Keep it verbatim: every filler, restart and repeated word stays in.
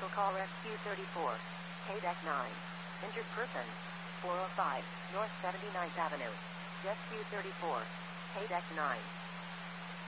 Vehicle call Rescue thirty-four. K D E C nine. Injured person. four oh five, North seventy-ninth Avenue. Rescue thirty-four. K D E C nine.